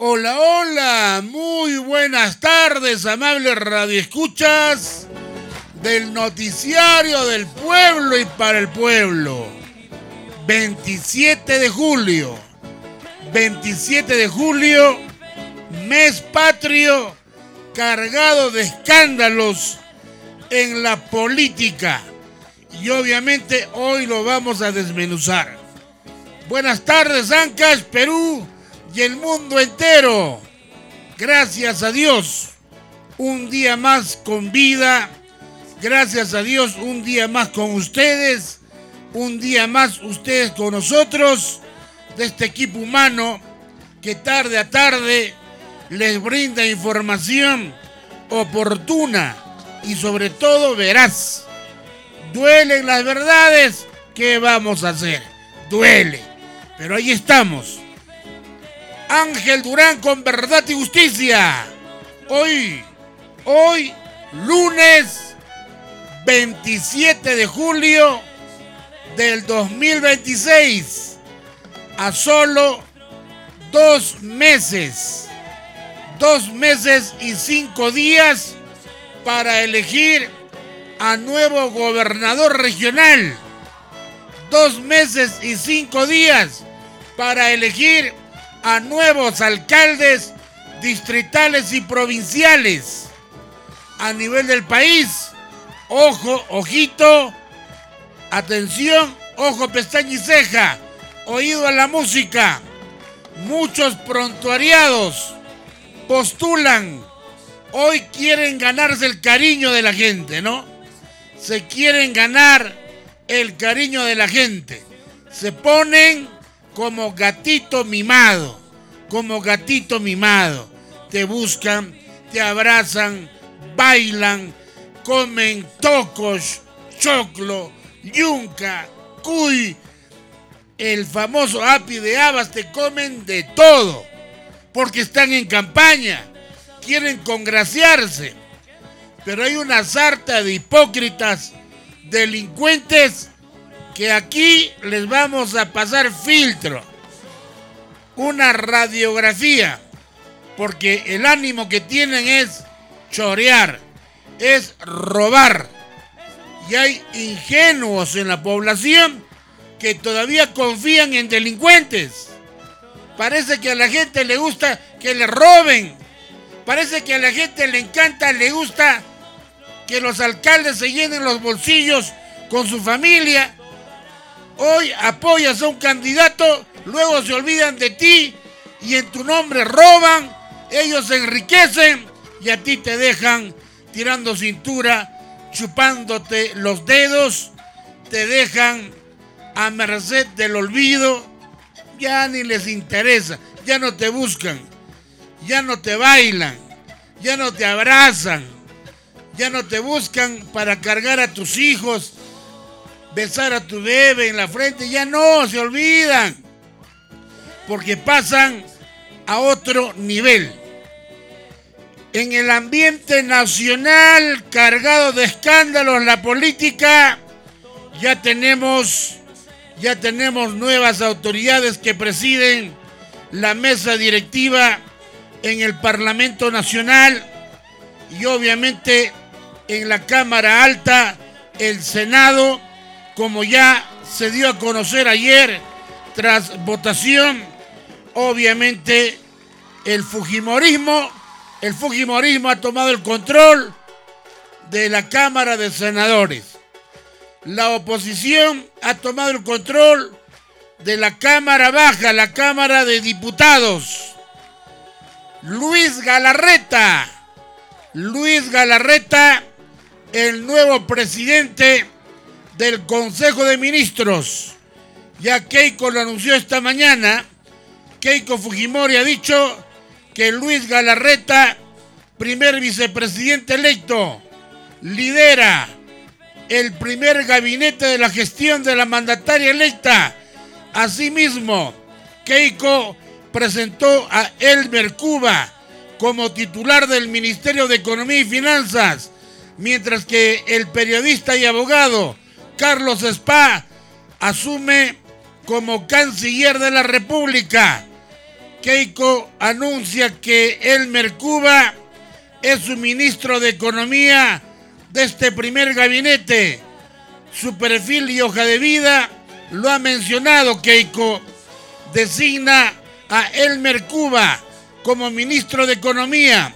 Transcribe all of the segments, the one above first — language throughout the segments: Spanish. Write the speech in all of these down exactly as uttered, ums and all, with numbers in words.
Hola, hola, muy buenas tardes, amables radioescuchas del noticiario del pueblo y para el pueblo. veintisiete de julio, veintisiete de julio, mes patrio cargado de escándalos en la política. Y obviamente hoy lo vamos a desmenuzar. Buenas tardes, Ancash, Perú y el mundo entero. Gracias a Dios, un día más con vida. Gracias a Dios, un día más con ustedes. Un día más ustedes con nosotros, de este equipo humano que tarde a tarde les brinda información oportuna y sobre todo veraz. Duelen las verdades, ¿qué vamos a hacer? Duele, pero ahí estamos. Ángel Durán con Verdad y Justicia. Hoy, hoy, lunes veintisiete de julio del dos mil veintiséis, a solo dos meses, dos meses y cinco días para elegir a nuevo gobernador regional, dos meses y cinco días para elegir a nuevos alcaldes distritales y provinciales a nivel del país. Ojo, ojito, atención, ojo, pestaña y ceja, oído a la música. Muchos prontuariados postulan, hoy quieren ganarse el cariño de la gente, ¿no? Se quieren ganar el cariño de la gente. Se ponen como gatito mimado, como gatito mimado. Te buscan, te abrazan, bailan, comen tocos, choclo, yunca, cuy, el famoso api de habas, te comen de todo, porque están en campaña, quieren congraciarse. Pero hay una sarta de hipócritas, delincuentes, que aquí les vamos a pasar filtro, una radiografía, porque el ánimo que tienen es chorear, es robar. Y hay ingenuos en la población que todavía confían en delincuentes. Parece que a la gente le gusta que le roben. Parece que a la gente le encanta, le gusta que los alcaldes se llenen los bolsillos con su familia. Hoy apoyas a un candidato, luego se olvidan de ti y en tu nombre roban, ellos se enriquecen y a ti te dejan tirando cintura, chupándote los dedos, te dejan a merced del olvido. Ya ni les interesa, ya no te buscan, ya no te bailan, ya no te abrazan, ya no te buscan para cargar a tus hijos, besar a tu bebé en la frente, ya no, se olvidan, porque pasan a otro nivel. En el ambiente nacional cargado de escándalos en la política, ya tenemos, ya tenemos nuevas autoridades que presiden la mesa directiva en el Parlamento Nacional y obviamente en la Cámara Alta, el Senado, como ya se dio a conocer ayer tras votación. Obviamente el fujimorismo El fujimorismo ha tomado el control de la Cámara de Senadores. La oposición ha tomado el control de la Cámara Baja, la Cámara de Diputados. Luis Galarreta, Luis Galarreta, el nuevo presidente del Consejo de Ministros. Ya Keiko lo anunció esta mañana. Keiko Fujimori ha dicho que Luis Galarreta, primer vicepresidente electo, lidera el primer gabinete de la gestión de la mandataria electa. Asimismo, Keiko presentó a Elmer Cuba como titular del Ministerio de Economía y Finanzas, mientras que el periodista y abogado Carlos Spa asume como canciller de la República. Keiko anuncia que Elmer Cuba es su ministro de Economía de este primer gabinete. Su perfil y hoja de vida lo ha mencionado Keiko. Designa a Elmer Cuba como ministro de Economía.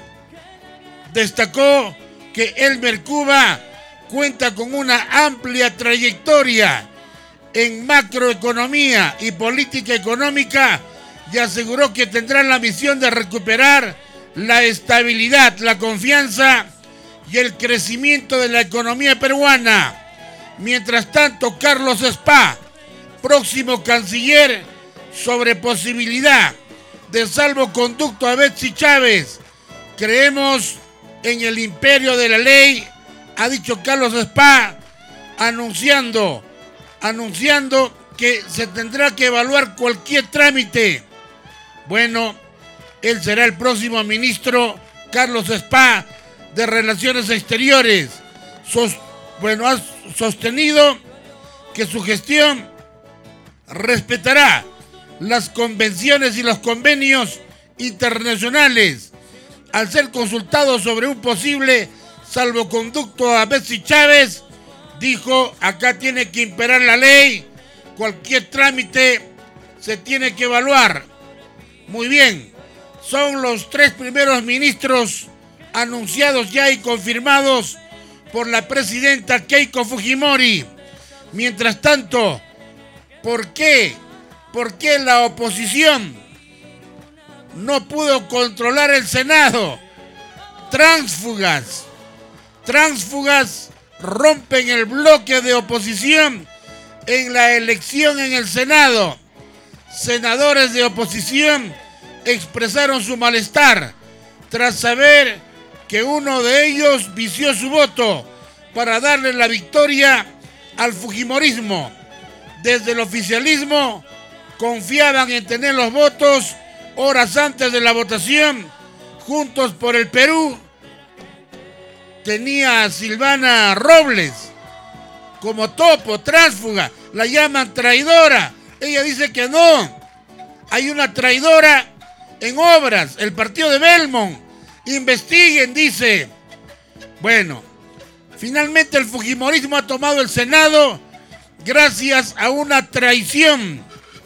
Destacó que Elmer Cuba cuenta con una amplia trayectoria en macroeconomía y política económica y aseguró que tendrá la misión de recuperar la estabilidad, la confianza y el crecimiento de la economía peruana. Mientras tanto, Carlos Spa, próximo canciller, sobre posibilidad de salvoconducto a Betsy Chávez. Creemos en el imperio de la ley, ha dicho Carlos Spa, anunciando, anunciando que se tendrá que evaluar cualquier trámite. Bueno, él será el próximo ministro, Carlos Spa, de Relaciones Exteriores. Sos, bueno, ha sostenido que su gestión respetará las convenciones y los convenios internacionales. Al ser consultado sobre un posible salvoconducto a Betsy Chávez, dijo, acá tiene que imperar la ley, cualquier trámite se tiene que evaluar. Muy bien, son los tres primeros ministros anunciados ya y confirmados por la presidenta Keiko Fujimori. Mientras tanto, ¿por qué? ¿Por qué la oposición no pudo controlar el Senado? Tránsfugas, tránsfugas rompen el bloque de oposición en la elección en el Senado. Senadores de oposición expresaron su malestar tras saber que uno de ellos vició su voto para darle la victoria al fujimorismo. Desde el oficialismo confiaban en tener los votos horas antes de la votación. Juntos por el Perú tenía a Silvana Robles como topo, tránsfuga, la llaman traidora. Ella dice que no, hay una traidora en obras, el partido de Belmont, investiguen, dice. Bueno, finalmente el fujimorismo ha tomado el Senado gracias a una traición.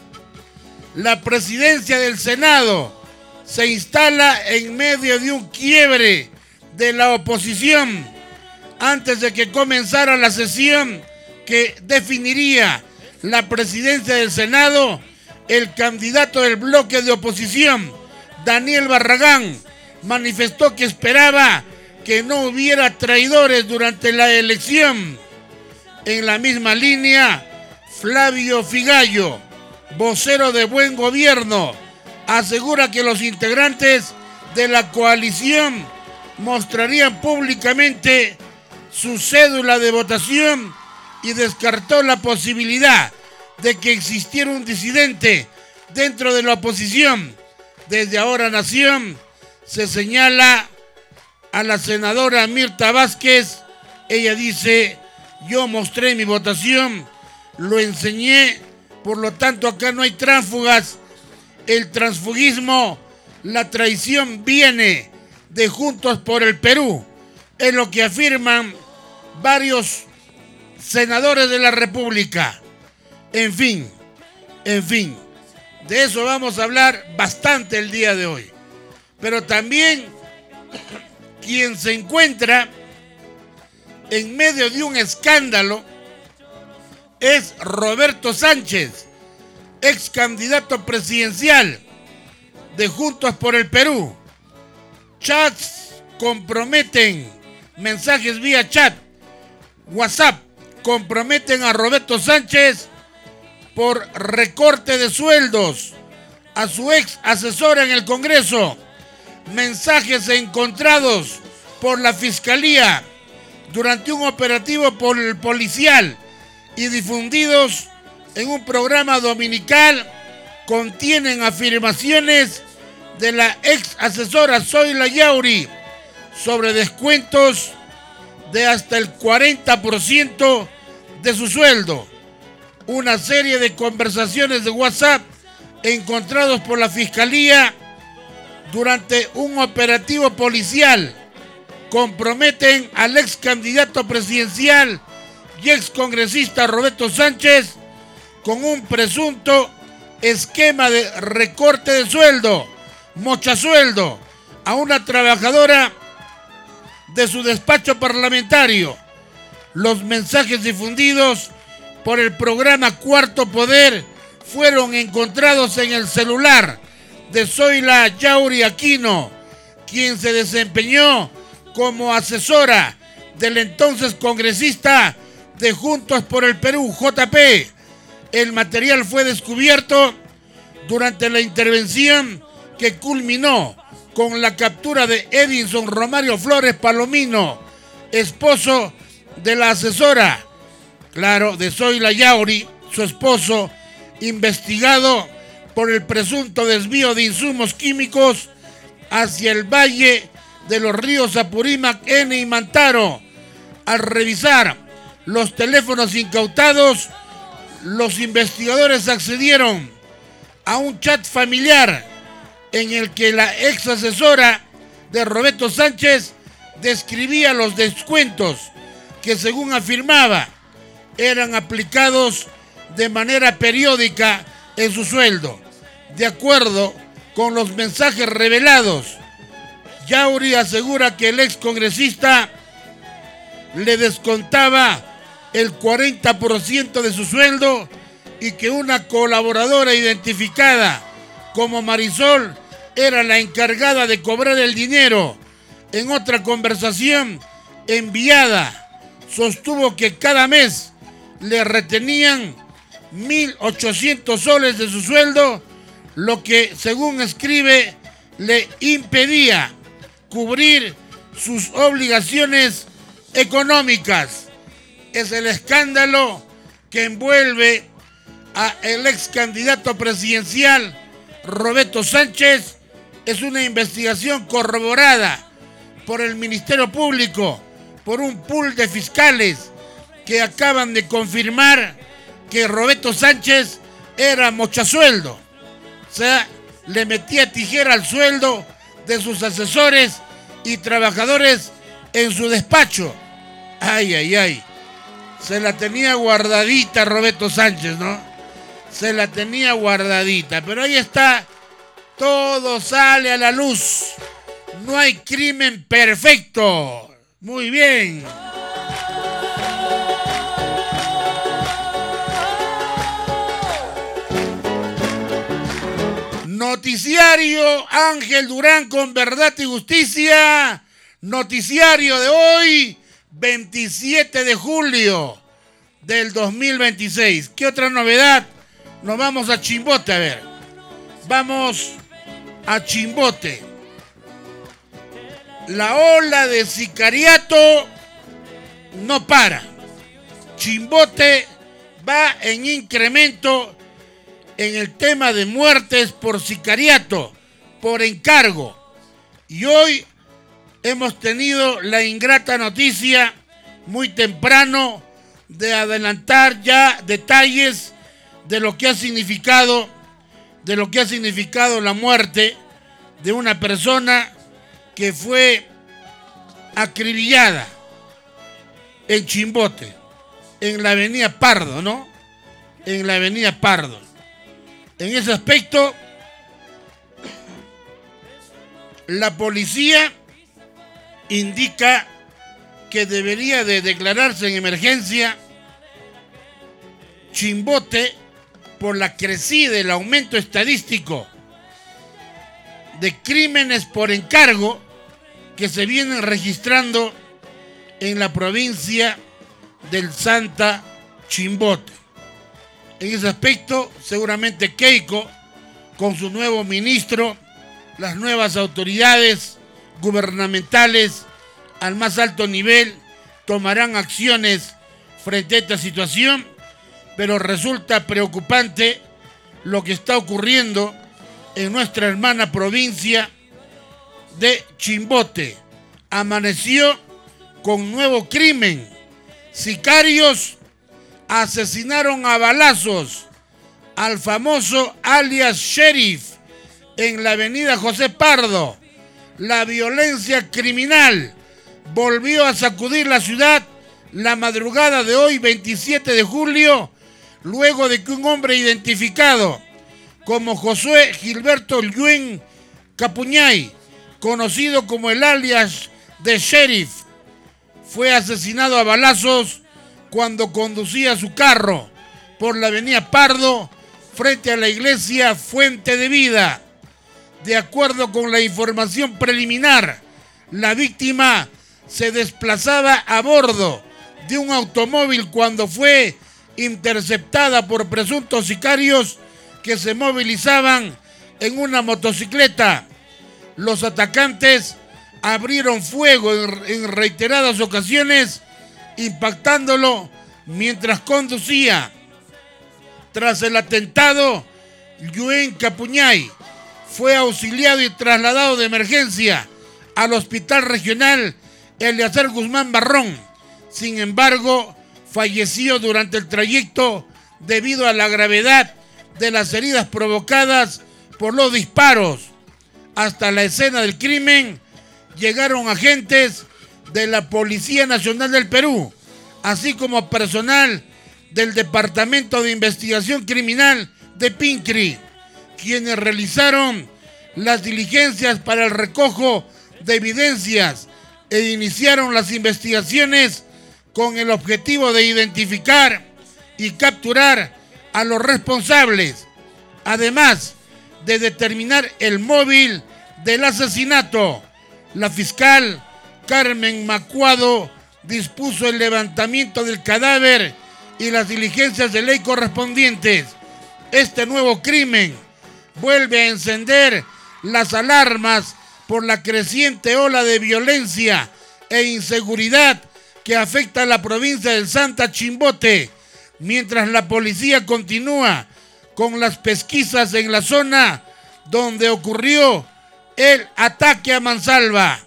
La presidencia del Senado se instala en medio de un quiebre de la oposición antes de que comenzara la sesión que definiría la presidencia del Senado. El candidato del bloque de oposición, Daniel Barragán, manifestó que esperaba que no hubiera traidores durante la elección. En la misma línea, Flavio Figallo, vocero de Buen Gobierno, asegura que los integrantes de la coalición mostrarían públicamente su cédula de votación y descartó la posibilidad de que existiera un disidente dentro de la oposición. Desde Ahora Nación se señala a la senadora Mirta Vázquez. Ella dice, yo mostré mi votación, lo enseñé, por lo tanto acá no hay tránsfugas. El transfugismo, la traición viene de Juntos por el Perú, es lo que afirman varios senadores de la República. En fin, en fin, de eso vamos a hablar bastante el día de hoy. Pero también quien se encuentra en medio de un escándalo es Roberto Sánchez, ex candidato presidencial de Juntos por el Perú. Chats comprometen, mensajes vía chat, WhatsApp, comprometen a Roberto Sánchez por recorte de sueldos a su ex asesora en el Congreso. Mensajes encontrados por la Fiscalía durante un operativo policial y difundidos en un programa dominical contienen afirmaciones de la ex asesora Zoila Yauri sobre descuentos de hasta el cuarenta por ciento de su sueldo. Una serie de conversaciones de WhatsApp encontrados por la Fiscalía durante un operativo policial comprometen al ex candidato presidencial y ex congresista Roberto Sánchez con un presunto esquema de recorte de sueldo, mochasueldo, a una trabajadora de su despacho parlamentario. Los mensajes difundidos por el programa Cuarto Poder fueron encontrados en el celular de Zoila Yauri Aquino, quien se desempeñó como asesora del entonces congresista de Juntos por el Perú, J P. El material fue descubierto durante la intervención que culminó con la captura de Edinson Romario Flores Palomino, esposo de la asesora, claro, de Zoila Yauri, su esposo, investigado por el presunto desvío de insumos químicos hacia el valle de los ríos Apurímac, N y Mantaro. Al revisar los teléfonos incautados, los investigadores accedieron a un chat familiar en el que la ex asesora de Roberto Sánchez describía los descuentos que, según afirmaba, eran aplicados de manera periódica en su sueldo. De acuerdo con los mensajes revelados, Yauri asegura que el ex congresista le descontaba el cuarenta por ciento de su sueldo y que una colaboradora identificada como Marisol era la encargada de cobrar el dinero. En otra conversación enviada, sostuvo que cada mes le retenían mil ochocientos soles de su sueldo, lo que, según escribe, le impedía cubrir sus obligaciones económicas. Es el escándalo que envuelve a el ex candidato presidencial Roberto Sánchez. Es una investigación corroborada por el Ministerio Público, por un pool de fiscales que acaban de confirmar que Roberto Sánchez era mochasueldo. O sea, le metía tijera al sueldo de sus asesores y trabajadores en su despacho. Ay, ay, ay. Se la tenía guardadita Roberto Sánchez, ¿no? Se la tenía guardadita. Pero ahí está. Todo sale a la luz. No hay crimen perfecto. Muy bien. Noticiario Ángel Durán con Verdad y Justicia. Noticiario de hoy, veintisiete de julio del dos mil veintiséis. ¿Qué otra novedad? Nos vamos a Chimbote, a ver. Vamos a Chimbote. La ola de sicariato no para. Chimbote va en incremento en el tema de muertes por sicariato, por encargo. Y hoy hemos tenido la ingrata noticia muy temprano de adelantar ya detalles de lo que ha significado, de lo que ha significado la muerte de una persona que fue acribillada en Chimbote, en la avenida Pardo, ¿no? En la avenida Pardo. En ese aspecto, la policía indica que debería de declararse en emergencia Chimbote por la crecida, el aumento estadístico de crímenes por encargo que se vienen registrando en la provincia del Santa Chimbote. En ese aspecto, seguramente Keiko, con su nuevo ministro, las nuevas autoridades gubernamentales al más alto nivel, tomarán acciones frente a esta situación, pero resulta preocupante lo que está ocurriendo en nuestra hermana provincia de Chimbote. Amaneció con nuevo crimen. Sicarios asesinaron a balazos al famoso alias Sheriff en la avenida José Pardo. La violencia criminal volvió a sacudir la ciudad la madrugada de hoy, veintisiete de julio, luego de que un hombre identificado como Josué Gilberto Yuen Capuñay, conocido como el alias de Sheriff, fue asesinado a balazos cuando conducía su carro por la avenida Pardo frente a la iglesia Fuente de Vida. De acuerdo con la información preliminar, la víctima se desplazaba a bordo de un automóvil cuando fue interceptada por presuntos sicarios que se movilizaban en una motocicleta. Los atacantes abrieron fuego en, en reiteradas ocasiones, impactándolo mientras conducía. Tras el atentado, Yuen Capuñay fue auxiliado y trasladado de emergencia al Hospital Regional Eleazar Guzmán Barrón. Sin embargo, falleció durante el trayecto debido a la gravedad de las heridas provocadas por los disparos. Hasta la escena del crimen llegaron agentes de la Policía Nacional del Perú, así como personal del Departamento de Investigación Criminal de Pincri, quienes realizaron las diligencias para el recojo de evidencias e iniciaron las investigaciones con el objetivo de identificar y capturar a los responsables, además de determinar el móvil del asesinato. La fiscal Carmen Macuado dispuso el levantamiento del cadáver y las diligencias de ley correspondientes. Este nuevo crimen vuelve a encender las alarmas por la creciente ola de violencia e inseguridad que afecta a la provincia del Santa Chimbote, mientras la policía continúa con las pesquisas en la zona donde ocurrió el ataque a mansalva.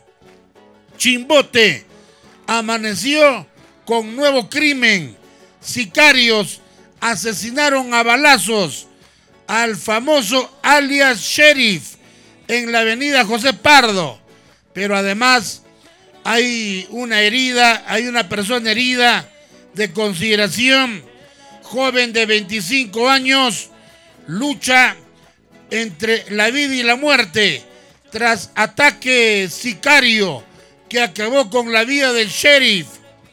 Chimbote amaneció con nuevo crimen. Sicarios asesinaron a balazos al famoso alias Sheriff en la avenida José Pardo, pero además hay una herida, hay una persona herida de consideración, joven de veinticinco años, lucha entre la vida y la muerte tras ataque sicario que acabó con la vida del sheriff.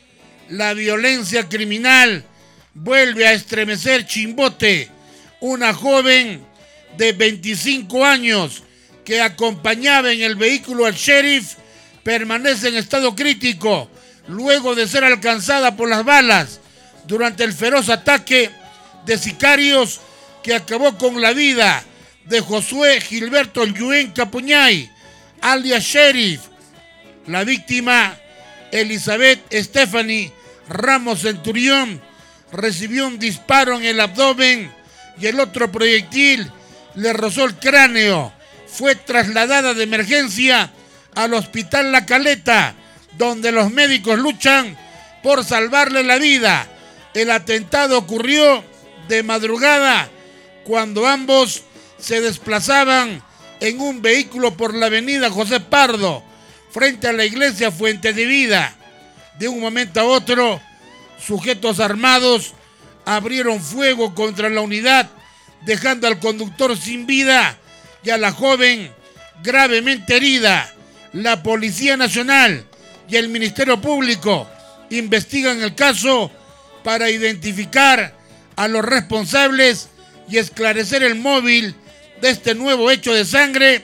La violencia criminal vuelve a estremecer Chimbote. Una joven de veinticinco años que acompañaba en el vehículo al sheriff permanece en estado crítico luego de ser alcanzada por las balas durante el feroz ataque de sicarios que acabó con la vida de Josué Gilberto Yuen Capuñay, alias Sheriff. La víctima, Elizabeth Stephanie Ramos Centurión, recibió un disparo en el abdomen y el otro proyectil le rozó el cráneo. Fue trasladada de emergencia al Hospital La Caleta, donde los médicos luchan por salvarle la vida. El atentado ocurrió de madrugada cuando ambos se desplazaban en un vehículo por la avenida José Pardo, frente a la iglesia Fuente de Vida. De un momento a otro, sujetos armados abrieron fuego contra la unidad, dejando al conductor sin vida y a la joven gravemente herida. La Policía Nacional y el Ministerio Público investigan el caso para identificar a los responsables y esclarecer el móvil de este nuevo hecho de sangre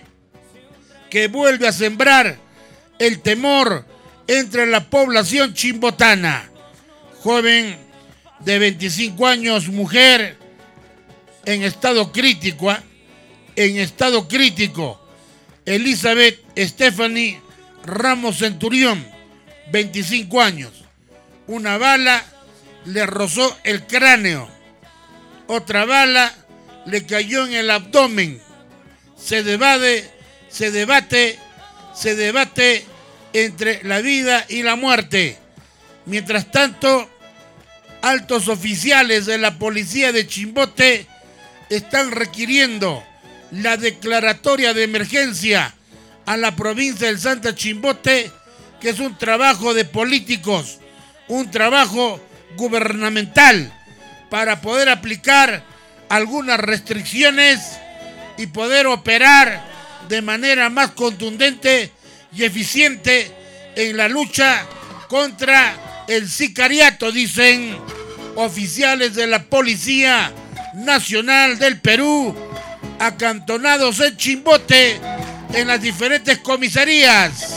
que vuelve a sembrar el temor entre la población chimbotana. Joven de veinticinco años, mujer, en estado crítico, ¿eh? en estado crítico, Elizabeth Stephanie Ramos Centurión, veinticinco años. Una bala le rozó el cráneo, otra bala le cayó en el abdomen. Se debate, se debate, se debate entre la vida y la muerte. Mientras tanto, altos oficiales de la policía de Chimbote están requiriendo la declaratoria de emergencia a la provincia del Santa Chimbote, que es un trabajo de políticos, un trabajo gubernamental para poder aplicar algunas restricciones y poder operar de manera más contundente y eficiente en la lucha contra el sicariato, dicen oficiales de la Policía Nacional del Perú, acantonados en Chimbote, en las diferentes comisarías.